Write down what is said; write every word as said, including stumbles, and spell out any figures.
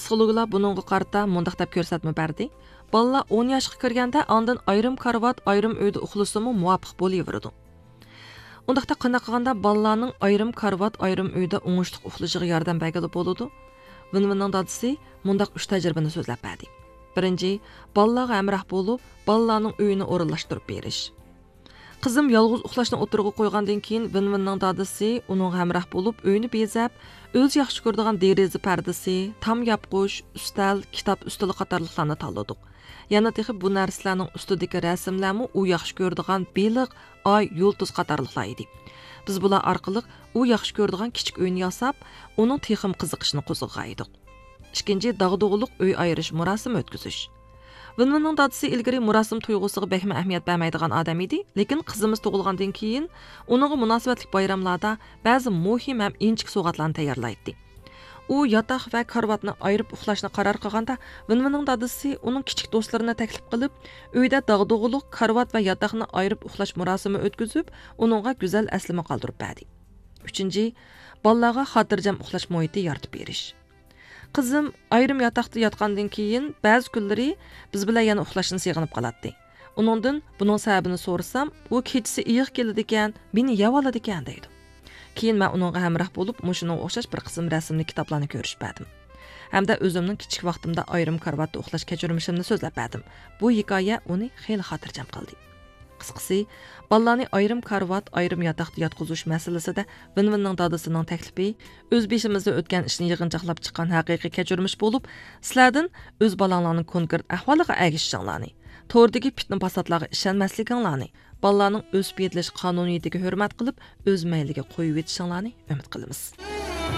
Psixologlar buningga qarata mundaq deb ko'rsatma berdi. Balalar o'n yoshga kirganda ondan ayrim karvat, ayrim uyda uxlasimi muvofiq bo'laveradi. Undaqda qanday qilganda balalarning ayrim karvat, ayrim uyda o'ngishli uxlashiga yordam bergili bo'ladi. Vinvinning dadisi mundaq uch tajribani so'zlab berdi. Birinchi, balalarga hamroh bo'lib, balalarning uyini o'rinlashtirib berish. Qizim yolg'iz uxlashni o'tirg'i qo'ygandan keyin Vinvinning dadisi uning hamroh bo'lib, uyini bezab, o'z yaxshi ko'radigan deraza pardasi, tam yopqish, ustal, kitob ustuli qatorliqlarni tanladik. Yana texi bu narsalarning ustidagi rasmlarmi u yaxshi ko'radigan beliq, oy, yulduz qatorliqlar edi. Biz bular orqali u yaxshi ko'radigan kichik uyni yasab, uning texim qiziqishini qo'zg'aydik. Ikkinchi, dag'dug'liq uy ayirish murosimi o'tkazish. Vinvinning dadisi ilgari murosim tuyg'usiga bekma ahamiyat bermaydigan odam edi, lekin qizimiz tug'ilgandan keyin uningga munosabatli bayramlarda ba'zi muhim ham inchik sovg'atlarni tayyorlaydi. U yotoq va karvatni ayirib uxlashni qaror qilganda, Vinvinning dadisi uning kichik do'stlarini taklif qilib, uyda dag'dug'liq karvat va yotoqni ayirib uxlash murosimi o'tkazib, uningga go'zal aslama qoldirib berdi. Uchinchi, bolalarga xotirjam uxlash muhiti yaratib berish. Qizim ayrim yotoqda yotgandan keyin ba'zi kunlari biz bilan yana uxlashni seg'inib qoladi. Uningdan buning sababini so'rasam, u kechasi iyiq keladi ekan, meni yeb oladi ekan deydi. Keyin men uningga hamroh bo'lib, mushunga o'xshash bir qism rasmli kitoblarni ko'rishib berdim. Hamda o'zimning kichik vaqtimda ayrim karvatda uxlash kechirmishimni so'zlab berdim. Bu hikoya uni xeyli xotirjam qildi. Qisqasi, balalarni ayrim karvat, ayrim yotoqda yotqizish masalasida Vinvinning dadasining taklifi o'z beshimizda o'tgan ishni yig'inchoqlab chiqqan haqiqiy kechirmish bo'lib, sizlardan o'z balanglarning konkret ahvoliga agishishinglarni, to'rdagi fitna fasodlarga ishonmasliginglarni, balalarning o'sib yetilish qonuniyatiga hurmat qilib, o'z mayliga qo'yib yetishinglarni umid qilamiz.